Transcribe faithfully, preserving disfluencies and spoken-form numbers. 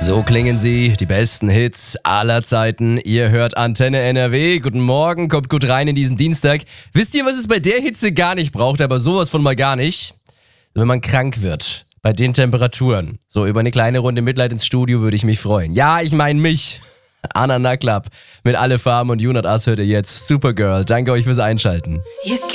So klingen sie, die besten Hits aller Zeiten. Ihr hört Antenne N R W. Guten Morgen, kommt gut rein in diesen Dienstag. Wisst ihr, was es bei der Hitze gar nicht braucht, aber sowas von mal gar nicht? Wenn man krank wird, bei den Temperaturen. So, über eine kleine Runde Mitleid ins Studio würde ich mich freuen. Ja, ich meine mich. Anna Naklap mit Alle Farben und You Not Us hört ihr jetzt. Supergirl, danke euch fürs Einschalten.